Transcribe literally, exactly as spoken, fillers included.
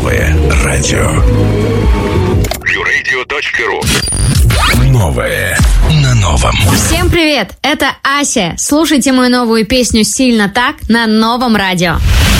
Новое радио. Юрейдио точка ру. Новое на новом. Всем привет, это Ася. Слушайте мою новую песню «Сильно так» на новом радио.